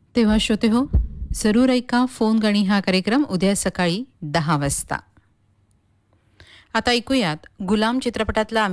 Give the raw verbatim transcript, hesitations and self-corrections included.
तेव्हा श्रोते हो, जरूर ऐका फोन गाणी हा कार्यक्रम उद्या सकाळी दहा वाजता. आता ऐकूयात गुलाम चित्रपटातला